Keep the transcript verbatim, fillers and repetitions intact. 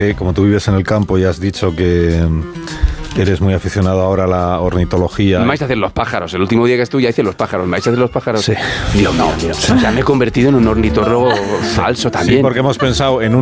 Eh, como tú vives en el campo y has dicho que eres muy aficionado ahora a la ornitología. Me vais a hacer los pájaros. El último día que estuve ya hice los pájaros. ¿Me vais a hacer los pájaros? Sí. Dios mío, mío. O sea, me he convertido en un ornitólogo falso también. Sí, porque hemos pensado en un